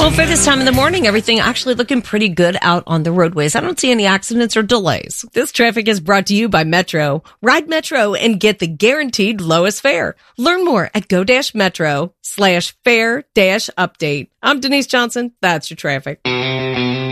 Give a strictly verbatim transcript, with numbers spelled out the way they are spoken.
Well, for this time in the morning, everything actually looking pretty good out on the roadways. I don't see any accidents or delays. This traffic is brought to you by Metro. Ride Metro and get the guaranteed lowest fare. Learn more at go-metro slash fare dash update. I'm Denise Johnson. That's your traffic.